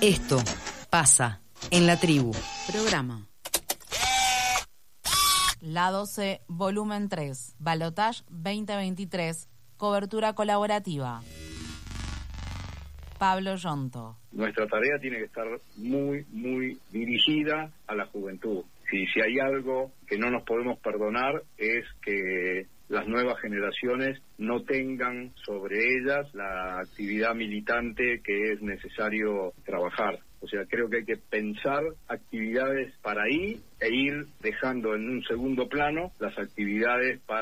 Esto pasa en la tribu. Programa. La 12, volumen 3, Balotage 2023, cobertura colaborativa. Pablo Yonto. Nuestra tarea tiene que estar muy dirigida a la juventud. Si hay algo que no nos podemos perdonar es que las nuevas generaciones no tengan sobre ellas la actividad militante que es necesario trabajar. O sea, creo que hay que pensar actividades para ahí e ir dejando en un segundo plano las actividades para